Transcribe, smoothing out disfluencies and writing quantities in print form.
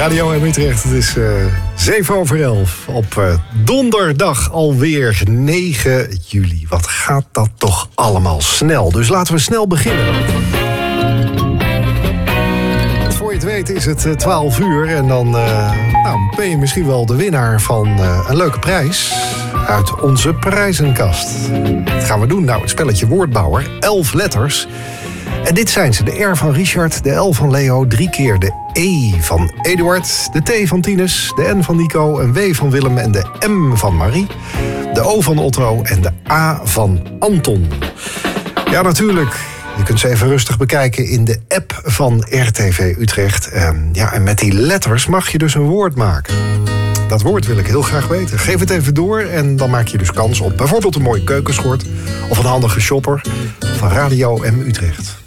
Radio M Utrecht, het is 7:07 op donderdag alweer 9 juli. Wat gaat dat toch allemaal snel? Dus laten we snel beginnen. Voor je het weet is het 12 uur en dan ben je misschien wel de winnaar van een leuke prijs uit onze prijzenkast. Wat gaan we doen? Nou, het spelletje Woordbouwer, 11 letters. En dit zijn ze: de R van Richard, de L van Leo, 3 keer de E van Eduard, de T van Tinus, de N van Nico, een W van Willem en de M van Marie, de O van Otto en de A van Anton. Ja, natuurlijk. Je kunt ze even rustig bekijken in de app van RTV Utrecht. En met die letters mag je dus een woord maken. Dat woord wil ik heel graag weten. Geef het even door en dan maak je dus kans op bijvoorbeeld een mooie keukenschort of een handige shopper van Radio M Utrecht.